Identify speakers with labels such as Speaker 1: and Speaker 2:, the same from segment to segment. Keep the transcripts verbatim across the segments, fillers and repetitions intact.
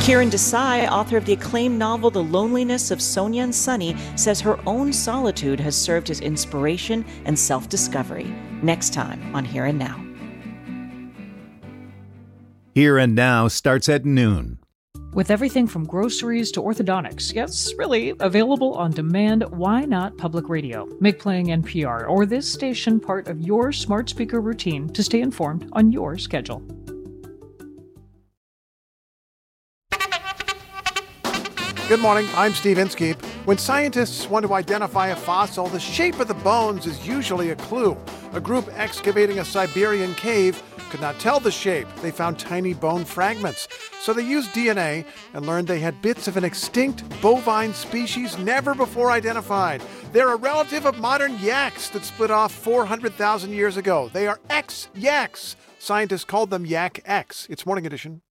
Speaker 1: Kiran Desai, author of the acclaimed novel The Loneliness of Sonia and Sunny, says her own solitude has served as inspiration and self-discovery. Next time on Here and Now.
Speaker 2: Here and Now starts at noon.
Speaker 3: With everything from groceries to orthodontics, yes, really, available on demand, why not public radio? Make playing N P R or this station part of your smart speaker routine to stay informed on your schedule.
Speaker 4: Good morning, I'm Steve Inskeep. When scientists want to identify a fossil, the shape of the bones is usually a clue. A group excavating a Siberian cave could not tell the shape. They found tiny bone fragments. So they used D N A and learned they had bits of an extinct bovine species never before identified. They're a relative of modern yaks that split off four hundred thousand years ago. They are X-yaks. Scientists called them Yak X. It's Morning Edition.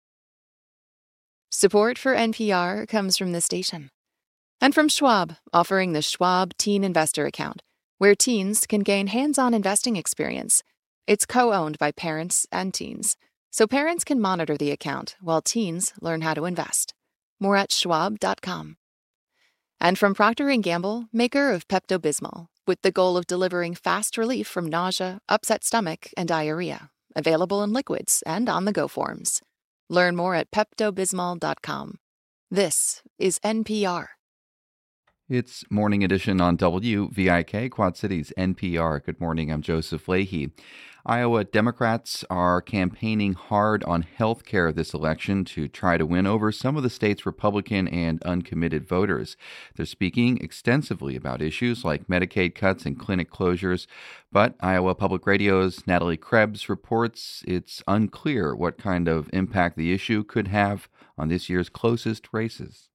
Speaker 5: Support for N P R comes from this station. And from Schwab, offering the Schwab Teen Investor Account, where teens can gain hands-on investing experience. It's co-owned by parents and teens, so parents can monitor the account while teens learn how to invest. More at schwab dot com. And from Procter and Gamble, maker of Pepto-Bismol, with the goal of delivering fast relief from nausea, upset stomach, and diarrhea. Available in liquids and on-the-go forms. Learn more at pepto bismol dot com. This is N P R.
Speaker 6: It's Morning Edition on W V I K, Quad Cities, N P R. Good morning, I'm Joseph Leahy. Iowa Democrats are campaigning hard on health care this election to try to win over some of the state's Republican and uncommitted voters. They're speaking extensively about issues like Medicaid cuts and clinic closures, but Iowa Public Radio's Natalie Krebs reports it's unclear what kind of impact the issue could have on this year's closest races.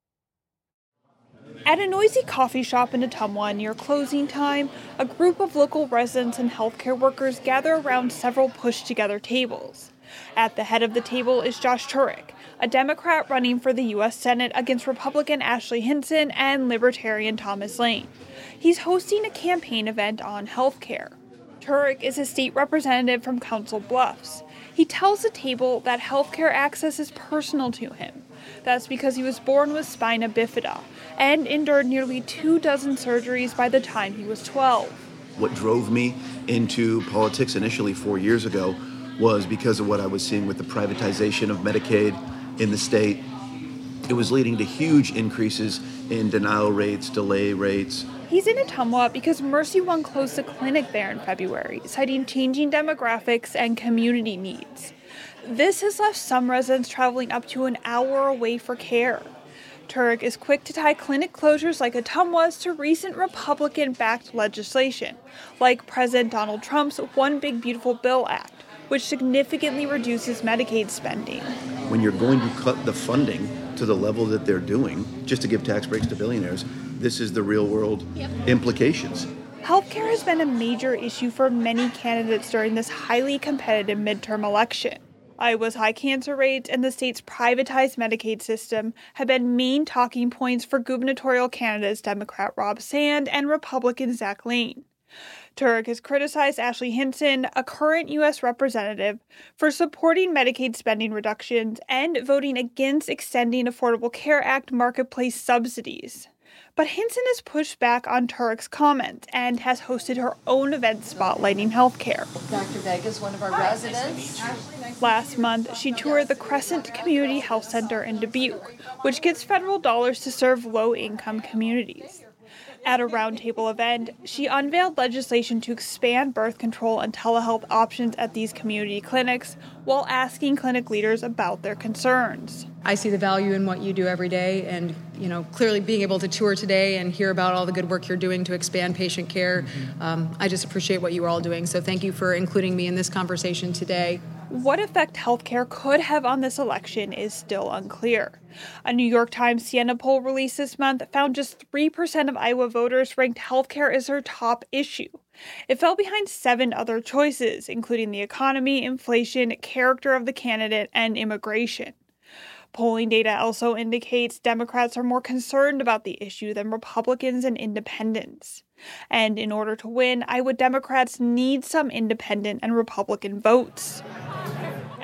Speaker 7: At a noisy coffee shop in Ottumwa near closing time, a group of local residents and healthcare workers gather around several pushed-together tables. At the head of the table is Josh Turek, a Democrat running for the U S Senate against Republican Ashley Hinson and Libertarian Thomas Lane. He's hosting a campaign event on healthcare. Turek is a state representative from Council Bluffs. He tells the table that healthcare access is personal to him. That's because he was born with spina bifida and endured nearly two dozen surgeries by the time he was twelve.
Speaker 8: What drove me into politics initially four years ago was because of what I was seeing with the privatization of Medicaid in the state. It was leading to huge increases in denial rates, delay rates.
Speaker 7: He's in Ottumwa because Mercy One closed a clinic there in February, citing changing demographics and community needs. This has left some residents traveling up to an hour away for care. Turek is quick to tie clinic closures like Ottumwa's to recent Republican-backed legislation, like President Donald Trump's One Big Beautiful Bill Act, which significantly reduces Medicaid spending.
Speaker 8: When you're going to cut the funding to the level that they're doing, just to give tax breaks to billionaires, this is the real-world yep. implications.
Speaker 7: Healthcare has been a major issue for many candidates during this highly competitive midterm election. Iowa's high cancer rates and the state's privatized Medicaid system have been main talking points for gubernatorial candidates Democrat Rob Sand and Republican Zach Lane. Turek has criticized Ashley Hinson, a current U S representative, for supporting Medicaid spending reductions and voting against extending Affordable Care Act marketplace subsidies. But Hinson has pushed back on Turek's comments and has hosted her own event spotlighting healthcare.
Speaker 9: Doctor Vega is one of our Hi, residents.
Speaker 7: Nice Last month, she toured the Crescent Community Health Center in Dubuque, which gets federal dollars to serve low-income communities. At a roundtable event, she unveiled legislation to expand birth control and telehealth options at these community clinics while asking clinic leaders about their concerns.
Speaker 10: I see the value in what you do every day, and you know, clearly being able to tour today and hear about all the good work you're doing to expand patient care, um, I just appreciate what you are all doing. So thank you for including me in this conversation today.
Speaker 7: What effect healthcare could have on this election is still unclear. A New York Times Siena poll released this month found just three percent of Iowa voters ranked healthcare as their top issue. It fell behind seven other choices, including the economy, inflation, character of the candidate, and immigration. Polling data also indicates Democrats are more concerned about the issue than Republicans and independents. And in order to win, Iowa Democrats need some independent and Republican votes.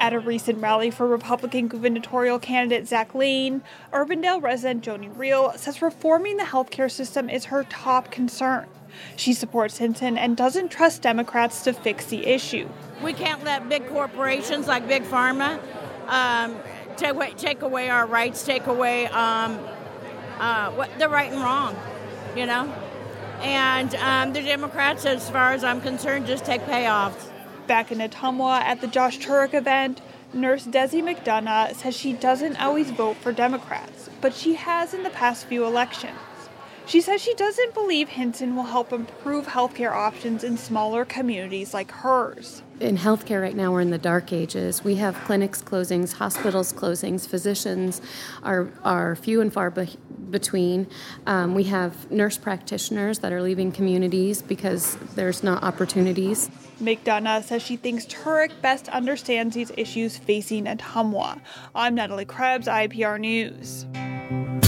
Speaker 7: At a recent rally for Republican gubernatorial candidate Zach Lane, Urbandale resident Joni Reel says reforming the healthcare system is her top concern. She supports Hinson and doesn't trust Democrats to fix the issue.
Speaker 11: We can't let big corporations like Big Pharma um, take, away, take away our rights, take away um, uh, what, the right and wrong, you know? And um, the Democrats, as far as I'm concerned, just take payoffs.
Speaker 7: Back in Ottumwa at the Josh Turek event, nurse Desi McDonough says she doesn't always vote for Democrats, but she has in the past few elections. She says she doesn't believe Hinson will help improve healthcare options in smaller communities like hers.
Speaker 12: In healthcare right now, we're in the dark ages. We have clinics closings, hospitals closings, physicians are, are few and far be- between. Um, we have nurse practitioners that are leaving communities because there's not opportunities.
Speaker 7: McDonough says she thinks Turek best understands these issues facing Ottumwa. I'm Natalie Krebs, I P R News.